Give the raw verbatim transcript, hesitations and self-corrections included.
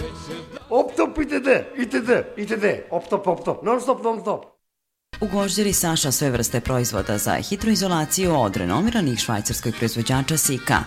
Optop itd, itd, itd, optop, optop, non stop, non stop. U Gvožđeri Saša sve vrste proizvoda za hidroizolaciju od renomiranih švajcarskoj proizvođača Sika.